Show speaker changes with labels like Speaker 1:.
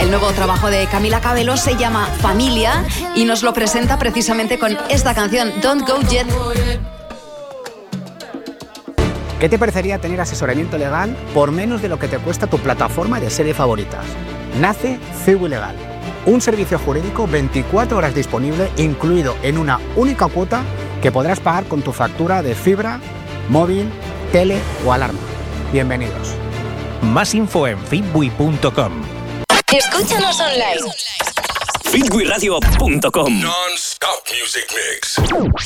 Speaker 1: El nuevo trabajo de Camila Cabello se llama Familia y nos lo presenta precisamente con esta canción, Don't Go Yet.
Speaker 2: ¿Qué te parecería tener asesoramiento legal por menos de lo que te cuesta tu plataforma de serie favoritas? Nace Ciwi Legal, un servicio jurídico 24 horas disponible, incluido en una única cuota que podrás pagar con tu factura de fibra, móvil, tele o alarma. Bienvenidos.
Speaker 3: Más info en fitwi.com.
Speaker 4: Escúchanos online.
Speaker 5: fitwiradio.com.
Speaker 6: Non-stop music mix.